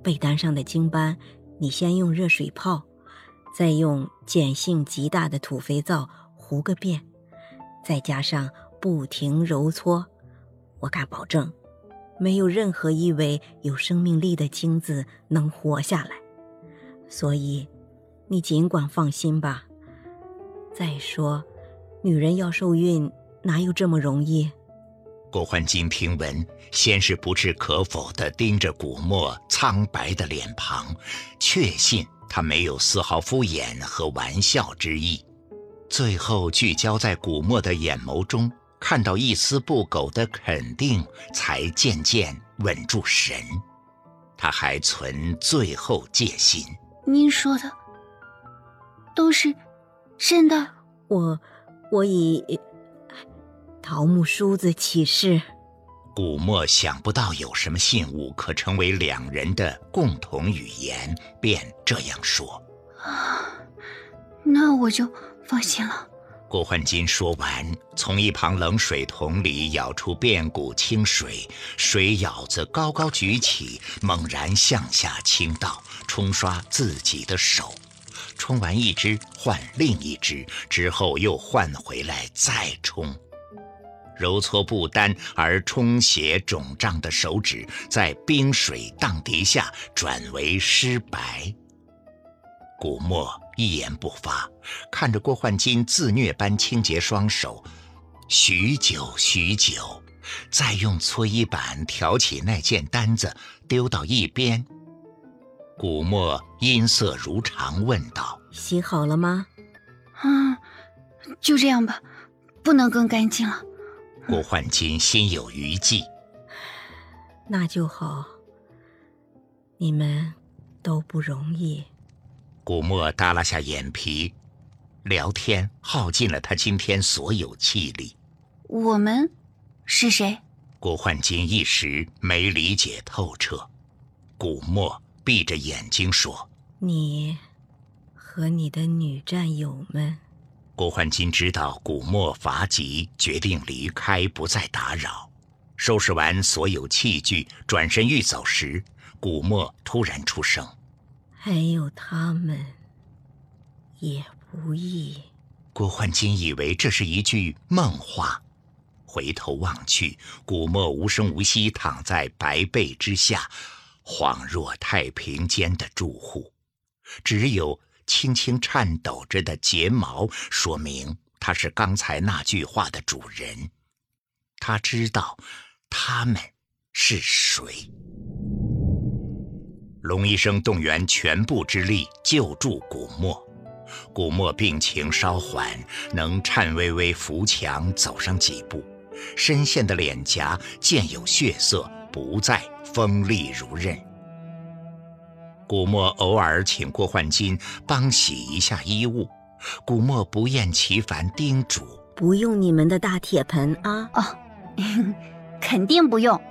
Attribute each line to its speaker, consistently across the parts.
Speaker 1: 被单上的经斑，你先用热水泡，再用碱性极大的土肥皂糊个遍，再加上不停揉搓，我敢保证，没有任何一位有生命力的精子能活下来。所以，你尽管放心吧。再说，女人要受孕，哪有这么容易？
Speaker 2: 郭焕金听闻，先是不置可否地盯着古墨苍白的脸庞，确信他没有丝毫敷衍和玩笑之意。最后聚焦在古墨的眼眸中，看到一丝不苟的肯定，才渐渐稳住神。他还存最后戒心。
Speaker 3: 您说的都是真的？
Speaker 1: 我以桃木梳子起誓。
Speaker 2: 古墨想不到有什么信物可成为两人的共同语言，便这样说。
Speaker 3: 那我就放心了。
Speaker 2: 郭焕金说完，从一旁冷水桶里舀出遍股清水，水舀子高高举起，猛然向下倾倒，冲刷自己的手。冲完一只换另一只，之后又换回来再冲。揉搓不丹而充血肿胀的手指在冰水荡涤下转为湿白。古墨一言不发，看着郭焕金自虐般清洁双手，许久许久，再用搓衣板挑起那件单子丢到一边。古墨音色如常问道：
Speaker 1: 洗好了吗？
Speaker 3: 就这样吧，不能更干净了。
Speaker 2: 郭焕金心有余悸。
Speaker 1: 那就好，你们都不容易。
Speaker 2: 古墨耷拉下眼皮，聊天耗尽了他今天所有气力。
Speaker 3: 我们是谁？
Speaker 2: 郭焕金一时没理解透彻。古墨闭着眼睛说：
Speaker 1: 你和你的女战友们。
Speaker 2: 郭焕金知道古墨乏急，决定离开，不再打扰。收拾完所有器具，转身欲走时，古墨突然出声：
Speaker 1: 还有他们也不易。
Speaker 2: 郭焕金以为这是一句梦话，回头望去，古墨无声无息躺在白被之下，恍若太平间的住户，只有轻轻颤抖着的睫毛说明他是刚才那句话的主人。他知道他们是谁。龙医生动员全部之力救助古墨。古墨病情稍缓，能颤巍巍扶墙走上几步，深陷的脸颊渐有血色，不再锋利如刃。古墨偶尔请郭焕金帮洗一下衣物，古墨不厌其烦叮嘱：
Speaker 1: 不用你们的大铁盆啊。
Speaker 3: 肯定不用。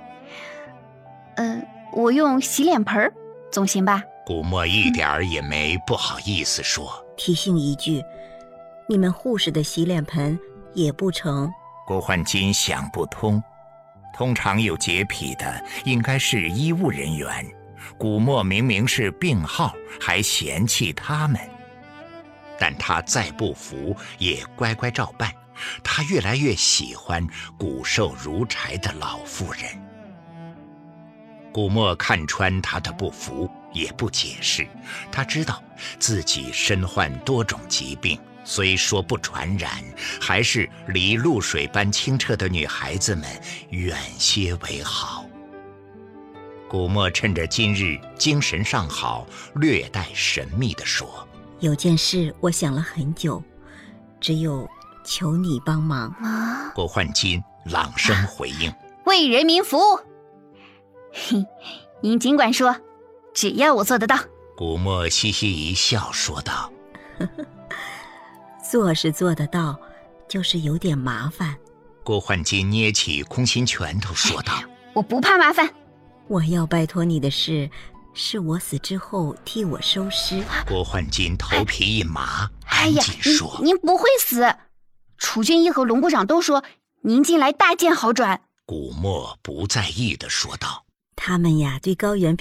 Speaker 3: 我用洗脸盆总行吧？
Speaker 2: 古墨一点儿也没不好意思说。
Speaker 1: 提醒一句，你们护士的洗脸盆也不成。
Speaker 2: 郭焕金想不通，通常有洁癖的应该是医务人员，古墨明明是病号，还嫌弃他们。但他再不服也乖乖照办，他越来越喜欢骨瘦如柴的老妇人。古墨看穿他的不服，也不解释。他知道自己身患多种疾病，虽说不传染，还是离露水般清澈的女孩子们远些为好。古墨趁着今日精神尚好，略带神秘地说：
Speaker 1: 有件事我想了很久，只有求你帮忙。
Speaker 2: 郭焕金朗声回应：
Speaker 3: 为人民服务。您尽管说，只要我做得到。
Speaker 2: 古墨嘻嘻一笑说道：
Speaker 1: 做是做得到，就是有点麻烦。
Speaker 2: 郭焕金捏起空心拳头说道：
Speaker 3: 我不怕麻烦。
Speaker 1: 我要拜托你的事，是我死之后替我收尸。
Speaker 2: 郭焕金头皮一麻，赶紧说：
Speaker 3: 您不会死。楚军医和龙部长都说您近来大见好转。
Speaker 2: 古墨不在意地说道：
Speaker 1: 他们呀，对高原